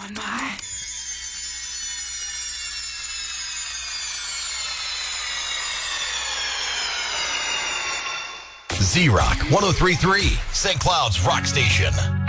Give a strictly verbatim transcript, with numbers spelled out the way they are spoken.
on my. Z-Rock one oh three point three, Saint Cloud's Rock Station.